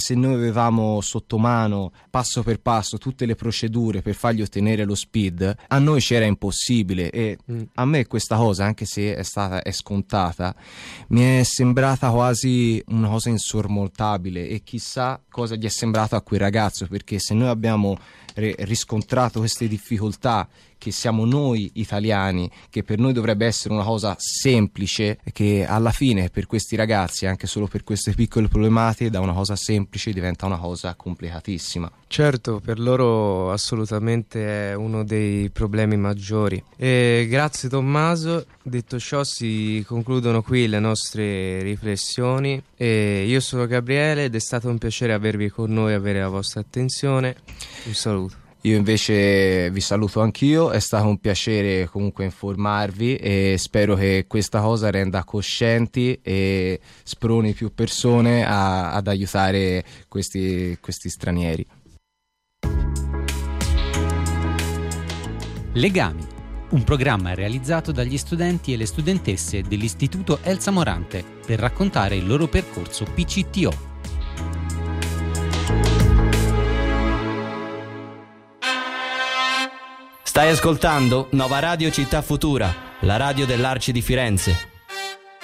se noi avevamo sotto mano passo per passo tutte le procedure per fargli ottenere lo SPID, a noi c'era impossibile. E a me questa cosa, anche se è scontata, mi è sembrata quasi una cosa insormontabile, e chissà cosa gli è sembrato a quel ragazzo, perché se noi abbiamo riscontrato queste difficoltà, che siamo noi italiani, che per noi dovrebbe essere una cosa semplice, che alla fine per questi ragazzi, anche solo per queste piccole problematiche, da una cosa semplice diventa una cosa complicatissima. Certo, per loro assolutamente è uno dei problemi maggiori. E grazie Tommaso. Detto ciò, si concludono qui le nostre riflessioni, e io sono Gabriele ed è stato un piacere avervi con noi, avere la vostra attenzione. Un saluto. Io invece vi saluto anch'io, è stato un piacere comunque informarvi, e spero che questa cosa renda coscienti e sproni più persone ad aiutare questi stranieri. Legami, un programma realizzato dagli studenti e le studentesse dell'Istituto Elsa Morante per raccontare il loro percorso PCTO. Stai ascoltando Nova Radio Città Futura, la radio dell'Arci di Firenze.